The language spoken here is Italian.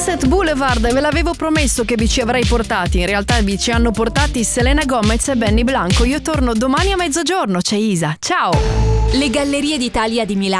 Sunset Boulevard, ve l'avevo promesso che vi ci avrei portati. In realtà vi ci hanno portati Selena Gomez e Benny Blanco. Io torno domani a mezzogiorno, c'è Isa. Ciao! Le Gallerie d'Italia di Milano